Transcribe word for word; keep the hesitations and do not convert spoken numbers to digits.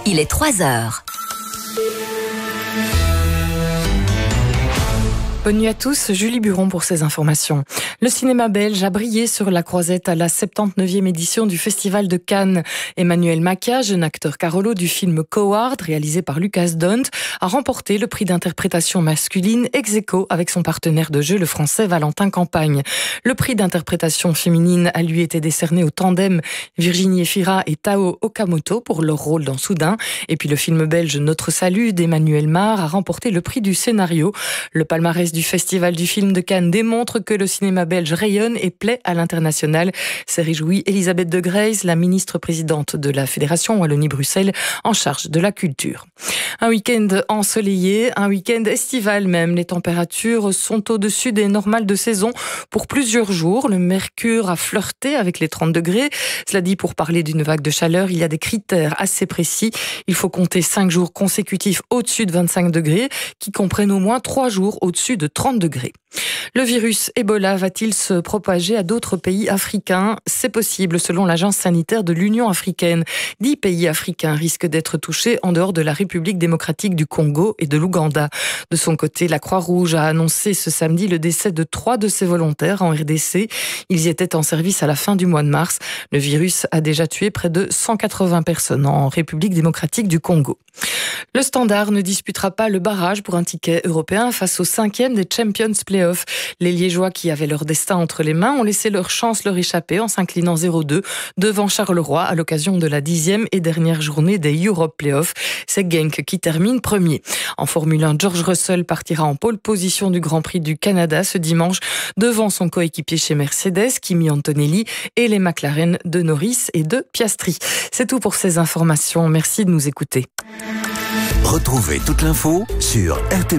Il est trois heures. Bonne nuit à tous, Julie Buron pour ces informations. Le cinéma belge a brillé sur la croisette à la soixante-dix-neuvième édition du Festival de Cannes. Emmanuel Macquia, jeune acteur Carolo du film Coward, réalisé par Lucas Dont, a remporté le prix d'interprétation masculine ex aequo avec son partenaire de jeu, le français Valentin Campagne. Le prix d'interprétation féminine a lui été décerné au tandem Virginie Efira et Tao Okamoto pour leur rôle dans Soudain. Et puis le film belge Notre Salut d'Emmanuel Mar a remporté le prix du scénario. Le palmarès du Festival du film de Cannes démontre que le cinéma belge rayonne et plaît à l'international. S'est réjouie Elisabeth de Greys, la ministre-présidente de la Fédération Wallonie-Bruxelles en charge de la culture. Un week-end ensoleillé, un week-end estival même. Les températures sont au-dessus des normales de saison pour plusieurs jours. Le mercure a flirté avec les trente degrés. Cela dit, pour parler d'une vague de chaleur, il y a des critères assez précis. Il faut compter cinq jours consécutifs au-dessus de vingt-cinq degrés qui comprennent au moins trois jours au-dessus de trente degrés. Le virus Ebola va-t-il se propager à d'autres pays africains ? C'est possible selon l'agence sanitaire de l'Union africaine. Dix pays africains risquent d'être touchés en dehors de la République démocratique du Congo et de l'Ouganda. De son côté, la Croix-Rouge a annoncé ce samedi le décès de trois de ses volontaires en R D C. Ils y étaient en service à la fin du mois de mars. Le virus a déjà tué près de cent quatre-vingts personnes en République démocratique du Congo. Le Standard ne disputera pas le barrage pour un ticket européen face au cinquième des Champions Playoffs. Les Liégeois qui avaient leur destin entre les mains ont laissé leur chance leur échapper en s'inclinant zéro deux devant Charleroi à l'occasion de la dixième et dernière journée des Europe Playoffs. C'est Genk qui termine premier. En Formule un, George Russell partira en pole position du Grand Prix du Canada ce dimanche devant son coéquipier chez Mercedes, Kimi Antonelli, et les McLaren de Norris et de Piastri. C'est tout pour ces informations. Merci de nous écouter. Retrouvez toute l'info sur R T